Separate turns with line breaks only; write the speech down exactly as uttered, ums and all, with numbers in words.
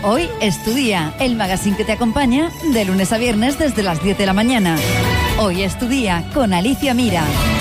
Hoy es tu día, el magazine que te acompaña de lunes a viernes desde las diez de la mañana. Hoy es tu día con Alicia Mira.